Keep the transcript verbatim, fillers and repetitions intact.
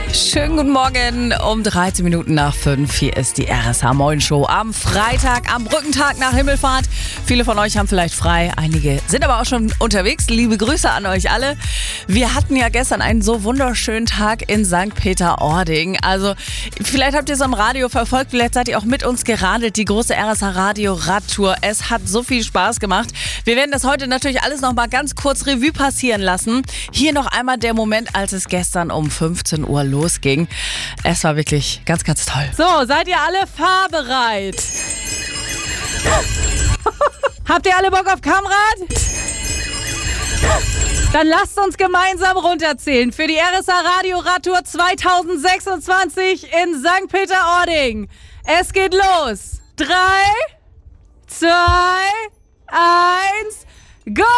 Schönen guten Morgen, um dreizehn Minuten nach fünf. Hier ist die R S H Moin Show am Freitag, am Brückentag nach Himmelfahrt. Viele von euch haben vielleicht frei, einige sind aber auch schon unterwegs. Liebe Grüße an euch alle. Wir hatten ja gestern einen so wunderschönen Tag in Sankt Peter-Ording. Also vielleicht habt ihr es am Radio verfolgt, vielleicht seid ihr auch mit uns geradelt, die große R S H Radio Radtour. Es hat so viel Spaß gemacht. Wir werden das heute natürlich alles noch mal ganz kurz Revue passieren lassen. Hier noch einmal der Moment, als es gestern um fünfzehn Uhr losging. Es war wirklich ganz, ganz toll. So, seid ihr alle fahrbereit? Habt ihr alle Bock auf Kamerad? Dann lasst uns gemeinsam runterzählen für die R S H Radio Radtour zwanzig sechsundzwanzig in Sankt Peter-Ording. Es geht los. Drei, zwei, eins, go!